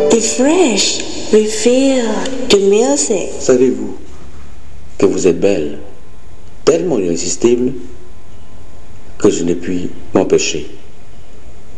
The fresh we feel the music. Savez-vous que vous êtes belle, tellement irrésistible que je ne puis m'empêcher.